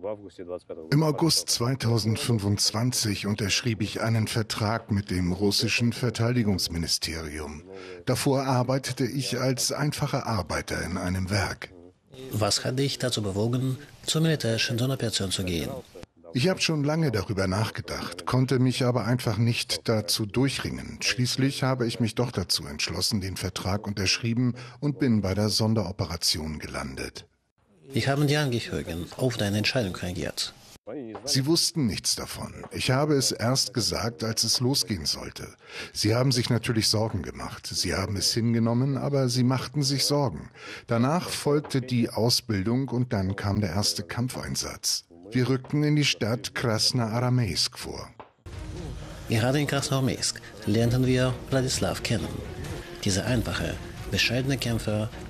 Im August 2025 unterschrieb ich einen Vertrag mit dem russischen Verteidigungsministerium. Davor arbeitete ich als einfacher Arbeiter in einem Werk. Was hat dich dazu bewogen, zur militärischen Sonderoperation zu gehen? Ich habe schon lange darüber nachgedacht, konnte mich aber einfach nicht dazu durchringen. Schließlich habe ich mich doch dazu entschlossen, den Vertrag unterschrieben und bin bei der Sonderoperation gelandet. Wie haben die Angehörigen auf deine Entscheidung reagiert? Sie wussten nichts davon. Ich habe es erst gesagt, als es losgehen sollte. Sie haben sich natürlich Sorgen gemacht. Sie haben es hingenommen, aber sie machten sich Sorgen. Danach folgte die Ausbildung und dann kam der erste Kampfeinsatz. Wir rückten in die Stadt Krasnoarmejsk vor. Gerade in Krasnoarmejsk lernten wir Wladislaw kennen. Dieser einfache, bescheidene Kämpfer